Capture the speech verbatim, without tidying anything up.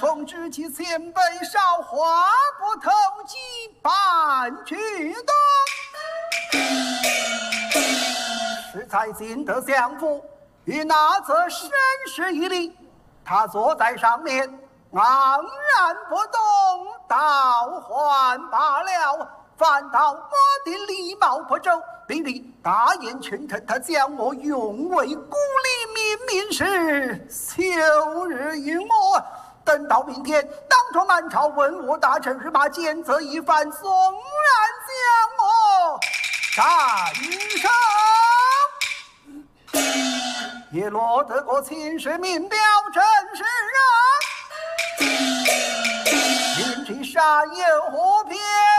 奉旨其前辈少话不投机半句多，适才进得相府，与那则绅士一礼。他坐在上面，昂然不动，倒还罢了。反倒我的礼貌不周，比你大言群臣，他将我用为孤立民民时，休日于我。等到明天，当着满朝文武大臣日马检责一番，纵然将我斩首，也落得个秦氏民表真是啊！明知山有何偏？